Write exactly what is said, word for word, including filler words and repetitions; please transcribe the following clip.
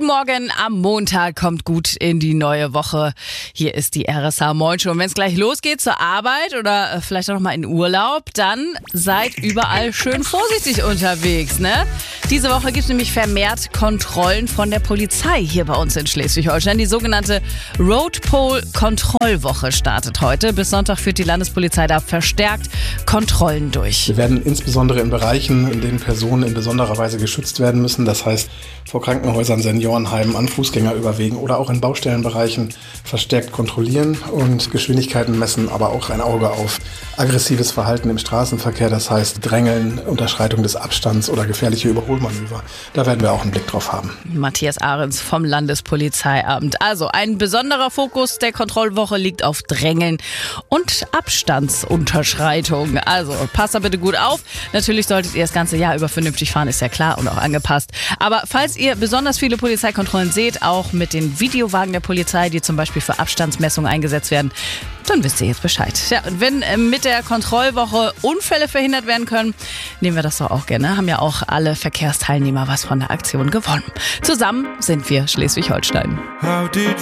Guten Morgen am Montag, kommt gut in die neue Woche. Hier ist die R S H Morning Show. Und wenn es gleich losgeht zur Arbeit oder vielleicht auch noch mal in Urlaub, dann seid überall schön vorsichtig unterwegs, ne? Diese Woche gibt es nämlich vermehrt Kontrollen von der Polizei hier bei uns in Schleswig-Holstein. Die sogenannte Roadpol-Kontrollwoche startet heute. Bis Sonntag führt die Landespolizei da verstärkt Kontrollen durch. Wir werden insbesondere in Bereichen, in denen Personen in besonderer Weise geschützt werden müssen, das heißt vor Krankenhäusern, Seniorenheimen, an Fußgängerüberwegen oder auch in Baustellenbereichen verstärkt kontrollieren und Geschwindigkeiten messen, aber auch ein Auge auf aggressives Verhalten im Straßenverkehr, das heißt Drängeln, Unterschreitung des Abstands oder gefährliche Überholmanöver. Da werden wir auch einen Blick drauf haben. Matthias Ahrens vom Landespolizeiamt. Also ein besonderer Fokus der Kontrollwoche liegt auf Drängeln und Abstandsunterschreitung. Also passt da bitte gut auf. Natürlich solltet ihr das ganze Jahr über vernünftig fahren, ist ja klar und auch angepasst. Aber falls ihr besonders viele Polizeikontrollen seht, auch mit den Videowagen der Polizei, die zum Beispiel für Abstandsmessungen eingesetzt werden, dann wisst ihr jetzt Bescheid. Ja, und wenn äh, mit der Kontrollwoche Unfälle verhindert werden können, nehmen wir das doch auch gerne. Haben ja auch alle Verkehrsteilnehmer was von der Aktion gewonnen. Zusammen sind wir Schleswig-Holstein. How did